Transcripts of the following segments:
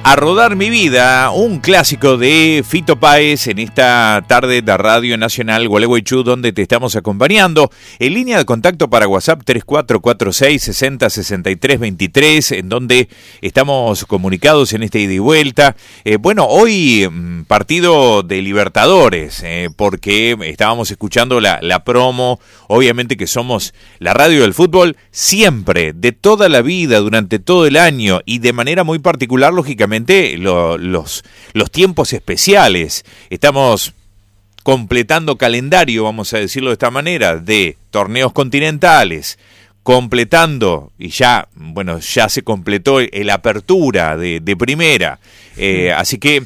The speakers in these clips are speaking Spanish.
A rodar mi vida, un clásico de Fito Páez en esta tarde de Radio Nacional Gualeguaychú, donde te estamos acompañando. En línea de contacto para WhatsApp 3446-606323, en donde estamos comunicados en este ida y vuelta. Hoy partido de Libertadores, porque estábamos escuchando la promo. Obviamente que somos la radio del fútbol siempre, de toda la vida, durante todo el año, y de manera muy particular, lógicamente, los tiempos especiales. Estamos completando calendario, vamos a decirlo de esta manera, de torneos continentales, completando, y ya se completó el apertura de primera. Así que,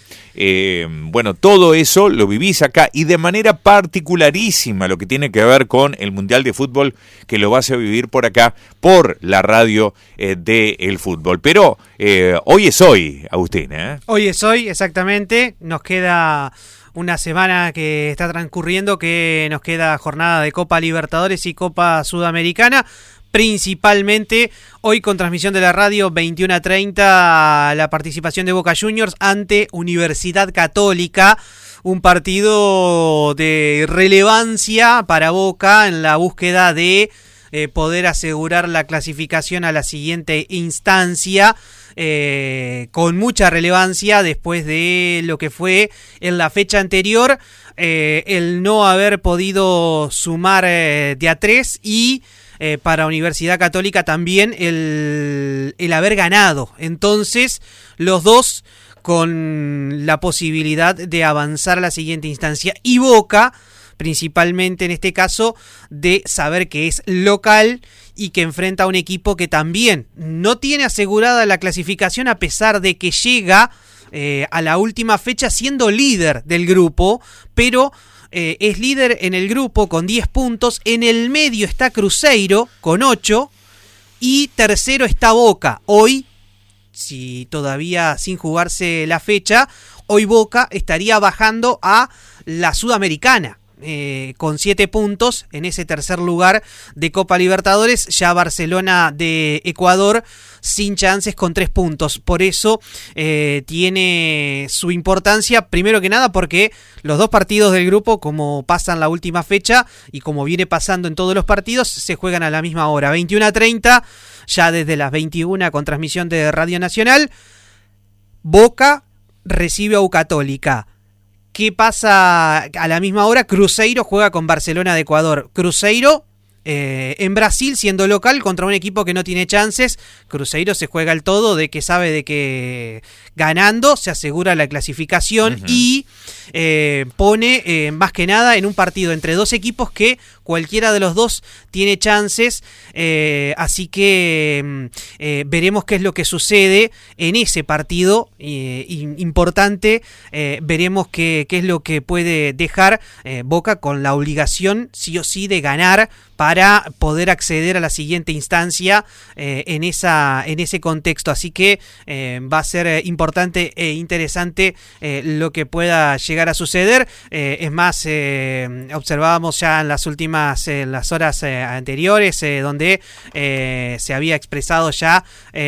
todo eso lo vivís acá, y de manera particularísima lo que tiene que ver con el Mundial de Fútbol, que lo vas a vivir por acá, por la radio del fútbol. Pero hoy es hoy, Agustín, ¿eh? Hoy es hoy, exactamente. Nos queda una semana que está transcurriendo, que nos queda jornada de Copa Libertadores y Copa Sudamericana. Principalmente hoy con transmisión de la radio 21:30 la participación de Boca Juniors ante Universidad Católica, un partido de relevancia para Boca en la búsqueda de poder asegurar la clasificación a la siguiente instancia, con mucha relevancia después de lo que fue en la fecha anterior, el no haber podido sumar de a 3 y para Universidad Católica también el haber ganado. Entonces, los dos con la posibilidad de avanzar a la siguiente instancia. Y Boca, principalmente en este caso, de saber que es local y que enfrenta a un equipo que también no tiene asegurada la clasificación, a pesar de que llega a la última fecha siendo líder del grupo, pero es líder en el grupo con 10 puntos, en el medio está Cruzeiro con 8 y tercero está Boca. Hoy, si todavía sin jugarse la fecha, hoy Boca estaría bajando a la Sudamericana, con 7 puntos en ese tercer lugar de Copa Libertadores. Ya Barcelona de Ecuador sin chances con 3 puntos. Por eso tiene su importancia, primero que nada porque los dos partidos del grupo, como pasan la última fecha y como viene pasando en todos los partidos, se juegan a la misma hora, 21:30, ya desde las 21 con transmisión de Radio Nacional. Boca recibe a U Católica. ¿Qué pasa a la misma hora? Cruzeiro juega con Barcelona de Ecuador. Cruzeiro en Brasil, siendo local, contra un equipo que no tiene chances. Cruzeiro se juega el todo, de que sabe de que ganando se asegura la clasificación. Y pone más que nada en un partido entre dos equipos que cualquiera de los dos tiene chances, así que veremos qué es lo que sucede en ese partido importante. Veremos qué es lo que puede dejar Boca con la obligación sí o sí de ganar para poder acceder a la siguiente instancia en ese contexto. Así que va a ser importante e interesante lo que pueda llegar a suceder. Es más, observábamos ya en las horas anteriores, donde se había expresado ya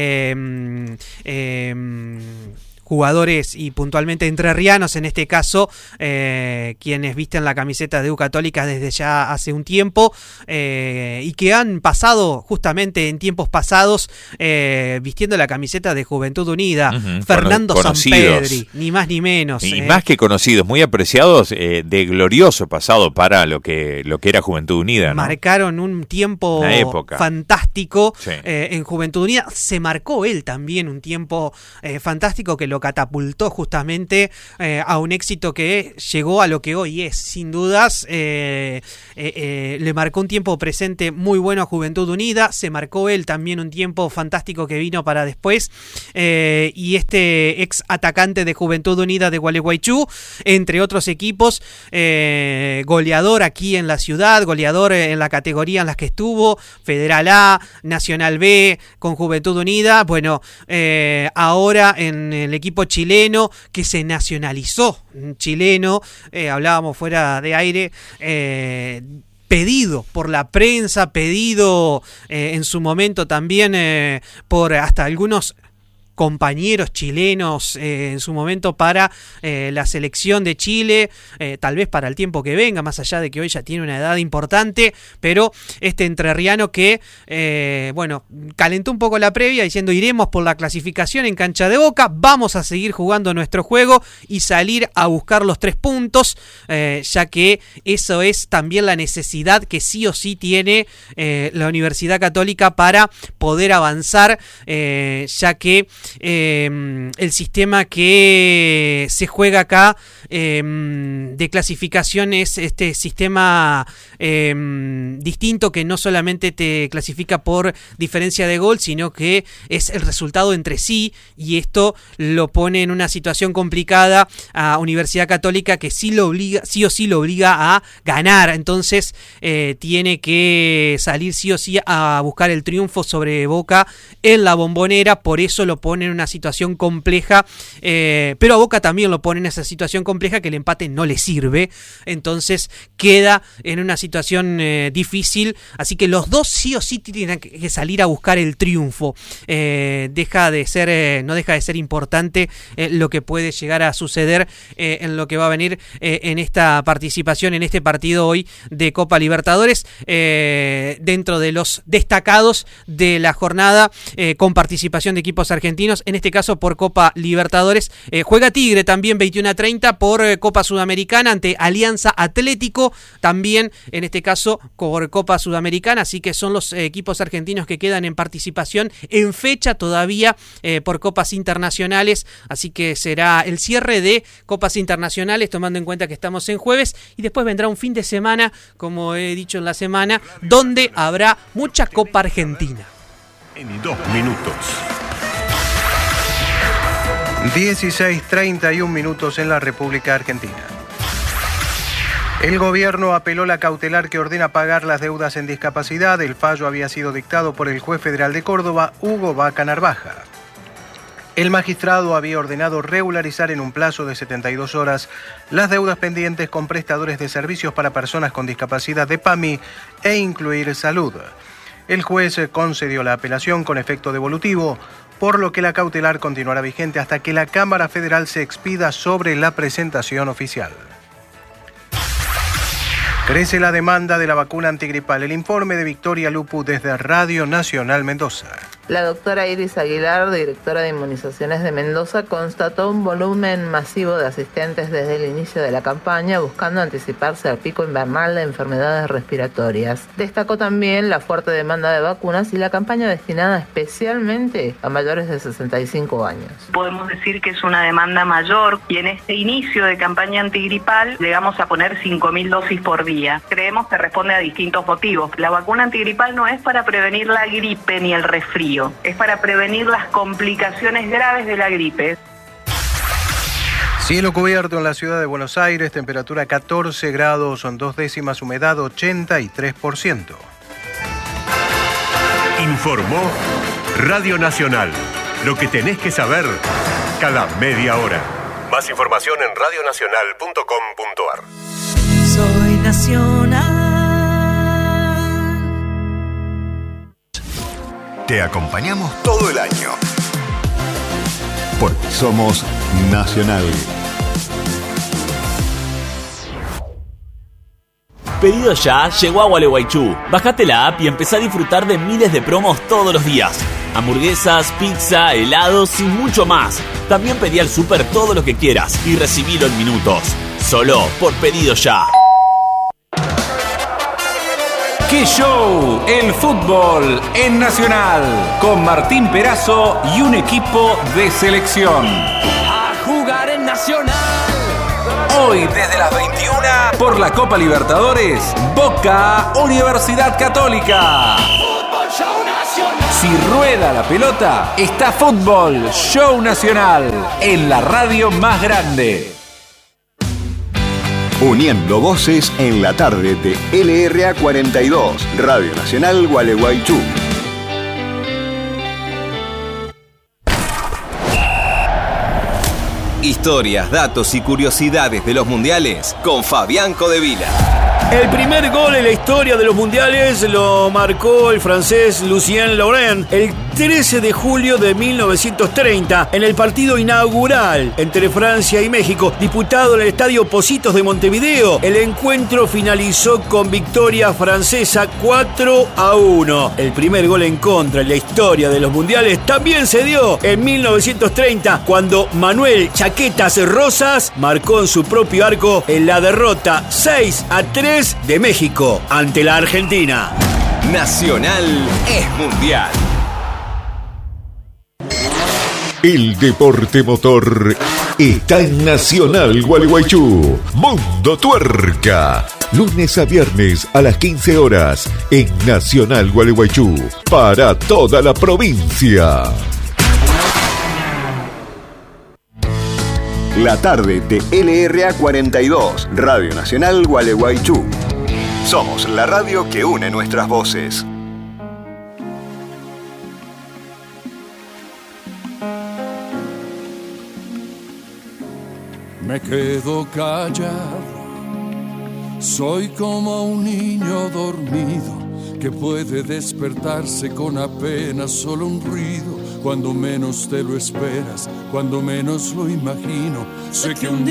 jugadores y puntualmente entrerrianos, en este caso, quienes visten la camiseta de U Católica desde ya hace un tiempo, y que han pasado justamente en tiempos pasados vistiendo la camiseta de Juventud Unida. Fernando Sampedri, ni más ni menos. Y más que conocidos, muy apreciados, de glorioso pasado para lo que era Juventud Unida, ¿no? Marcaron un tiempo fantástico, sí, en Juventud Unida. Se marcó él también un tiempo fantástico que lo catapultó justamente a un éxito que llegó a lo que hoy es, sin dudas. Le marcó un tiempo presente muy bueno a Juventud Unida, se marcó él también un tiempo fantástico que vino para después, y este ex atacante de Juventud Unida de Gualeguaychú, entre otros equipos, goleador aquí en la ciudad, goleador en la categoría en las que estuvo, Federal A, Nacional B, con Juventud Unida. Bueno, ahora en el equipo chileno, que se nacionalizó chileno, hablábamos fuera de aire, pedido por la prensa, pedido en su momento también por hasta algunos compañeros chilenos en su momento para la selección de Chile, tal vez para el tiempo que venga, más allá de que hoy ya tiene una edad importante, pero este entrerriano que, calentó un poco la previa diciendo iremos por la clasificación en cancha de Boca, vamos a seguir jugando nuestro juego y salir a buscar los 3 puntos, ya que eso es también la necesidad que sí o sí tiene la Universidad Católica para poder avanzar, ya que el sistema que se juega acá de clasificación es este sistema distinto, que no solamente te clasifica por diferencia de gol, sino que es el resultado entre sí, y esto lo pone en una situación complicada a Universidad Católica, que sí o sí lo obliga a ganar. Entonces tiene que salir sí o sí a buscar el triunfo sobre Boca en la Bombonera, por eso lo pone en una situación compleja, pero a Boca también lo pone en esa situación compleja, que el empate no le sirve, entonces queda en una situación difícil, así que los dos sí o sí tienen que salir a buscar el triunfo. No deja de ser importante lo que puede llegar a suceder en lo que va a venir en esta participación, en este partido hoy de Copa Libertadores, dentro de los destacados de la jornada, con participación de equipos argentinos, en este caso por Copa Libertadores. Juega Tigre también 21:30 por Copa Sudamericana ante Alianza Atlético, también en este caso por Copa Sudamericana, así que son los equipos argentinos que quedan en participación en fecha todavía por copas internacionales, así que será el cierre de copas internacionales, tomando en cuenta que estamos en jueves, y después vendrá un fin de semana, como he dicho en la semana, donde habrá mucha Copa Argentina. En 2 minutos. 16:31 en la República Argentina. El gobierno apeló la cautelar que ordena pagar las deudas en discapacidad. El fallo había sido dictado por el juez federal de Córdoba, Hugo Vaca Narvaja. El magistrado había ordenado regularizar en un plazo de 72 horas las deudas pendientes con prestadores de servicios para personas con discapacidad de PAMI e incluir salud. El juez concedió la apelación con efecto devolutivo, por lo que la cautelar continuará vigente hasta que la Cámara Federal se expida sobre la presentación oficial. Crece la demanda de la vacuna antigripal. El informe de Victoria Lupu desde Radio Nacional Mendoza. La doctora Iris Aguilar, directora de inmunizaciones de Mendoza, constató un volumen masivo de asistentes desde el inicio de la campaña, buscando anticiparse al pico invernal de enfermedades respiratorias. Destacó también la fuerte demanda de vacunas y la campaña destinada especialmente a mayores de 65 años. Podemos decir que es una demanda mayor, y en este inicio de campaña antigripal llegamos a poner 5.000 dosis por día. Creemos que responde a distintos motivos. La vacuna antigripal no es para prevenir la gripe ni el resfrío, es para prevenir las complicaciones graves de la gripe. Cielo cubierto en la ciudad de Buenos Aires, temperatura 14 grados, 2 décimas, humedad 83%. Informó Radio Nacional. Lo que tenés que saber cada media hora. Más información en radionacional.com.ar. Soy Nacional. Te acompañamos todo el año. Porque somos Nacional. Pedido Ya llegó a Gualeguaychú. Bajate la app y empezá a disfrutar de miles de promos todos los días. Hamburguesas, pizza, helados y mucho más. También pedí al súper todo lo que quieras y recibilo en minutos. Solo por Pedido Ya. ¡Qué show! El fútbol en Nacional, con Martín Perazo y un equipo de selección. A jugar en Nacional. Hoy desde las 21 por la Copa Libertadores, Boca Universidad Católica. Fútbol Show Nacional. Si rueda la pelota, está Fútbol Show Nacional en la radio más grande. Uniendo voces en la tarde de LRA 42, Radio Nacional Gualeguaychú. Historias, datos y curiosidades de los mundiales con Fabián Codevila. El primer gol en la historia de los mundiales lo marcó el francés Lucien Laurent, el 13 de julio de 1930, en el partido inaugural entre Francia y México, disputado en el Estadio Pocitos de Montevideo. El encuentro finalizó con victoria francesa 4-1. El primer gol en contra en la historia de los mundiales también se dio en 1930, cuando Manuel Chaquetas Rosas marcó en su propio arco en la derrota 6-3 de México ante la Argentina. Nacional es mundial. El deporte motor está en Nacional Gualeguaychú. Mundo Tuerca. Lunes a viernes a las 15 horas en Nacional Gualeguaychú. Para toda la provincia. La tarde de LRA 42, Radio Nacional Gualeguaychú. Somos la radio que une nuestras voces. Me quedo callado, soy como un niño dormido que puede despertarse con apenas solo un ruido. Cuando menos te lo esperas, cuando menos lo imagino, sé que un día